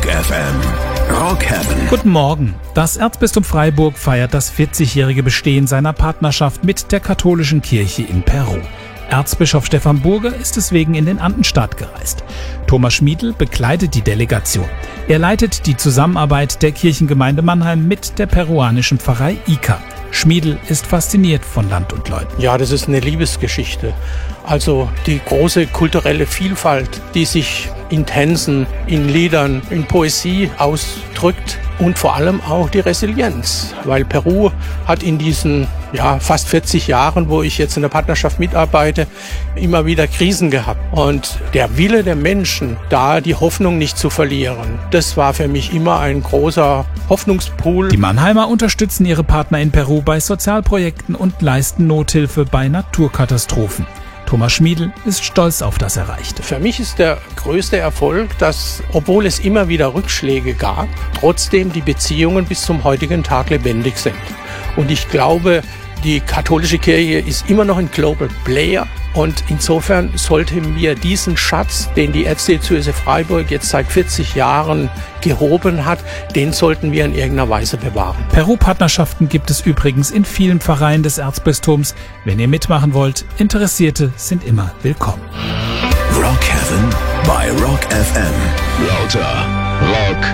Rock FM. Rock Heaven. Guten Morgen. Das Erzbistum Freiburg feiert das 40-jährige Bestehen seiner Partnerschaft mit der katholischen Kirche in Peru. Erzbischof Stefan Burger ist deswegen in den Andenstaat gereist. Thomas Schmiedl begleitet die Delegation. Er leitet die Zusammenarbeit der Kirchengemeinde Mannheim mit der peruanischen Pfarrei Ica. Schmiedl ist fasziniert von Land und Leuten. Ja, das ist eine Liebesgeschichte. Also die große kulturelle Vielfalt, die sich in Tänzen, in Liedern, in Poesie ausdrückt und vor allem auch die Resilienz. Weil Peru hat in diesen fast 40 Jahren, wo ich jetzt in der Partnerschaft mitarbeite, immer wieder Krisen gehabt. Und der Wille der Menschen, da die Hoffnung nicht zu verlieren, das war für mich immer ein großer Hoffnungspool. Die Mannheimer unterstützen ihre Partner in Peru bei Sozialprojekten und leisten Nothilfe bei Naturkatastrophen. Thomas Schmiedl ist stolz auf das Erreichte. Für mich ist der größte Erfolg, dass, obwohl es immer wieder Rückschläge gab, trotzdem die Beziehungen bis zum heutigen Tag lebendig sind. Und ich glaube, die katholische Kirche ist immer noch ein Global Player. Und insofern sollten wir diesen Schatz, den die Erzdiözese Freiburg jetzt seit 40 Jahren gehoben hat, den sollten wir in irgendeiner Weise bewahren. Peru-Partnerschaften gibt es übrigens in vielen Pfarreien des Erzbistums. Wenn ihr mitmachen wollt, Interessierte sind immer willkommen. Rock Heaven bei Rock FM. Lauter Rock